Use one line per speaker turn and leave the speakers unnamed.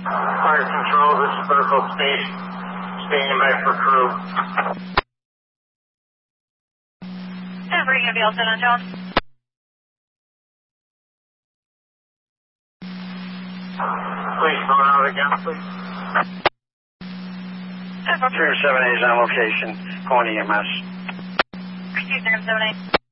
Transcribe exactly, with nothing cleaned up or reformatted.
Fire control, this is Circle State. Standing by for crew.
And we're going to be all set on John.
Please go out again, please.
And for
Zero seven eight is on location, calling E M S.
two zero seven eight.